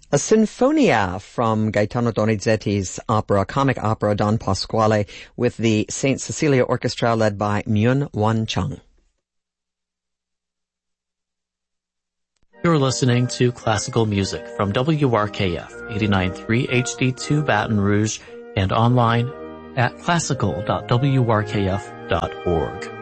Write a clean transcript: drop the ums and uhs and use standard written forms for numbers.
A Sinfonia from Gaetano Donizetti's comic opera Don Pasquale with the St. Cecilia Orchestra led by Myun Won Chung. You're listening to classical music from WRKF 89.3 HD2 Baton Rouge and online at classical.wrkf.org.